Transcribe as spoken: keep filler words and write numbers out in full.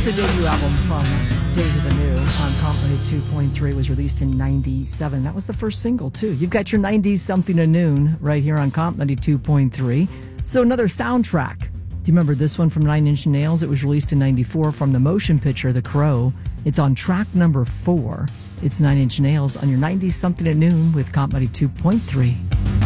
That's a debut album from Days of the New on Comp ninety-two point three. It was released in ninety-seven. That was the first single, too. You've got your nineties Something to Noon right here on Comp ninety-two point three. So another soundtrack. Do you remember this one from Nine Inch Nails? It was released in ninety-four from the motion picture, The Crow. It's on track number four. It's Nine Inch Nails on your nineties Something to Noon with Comp ninety-two point three.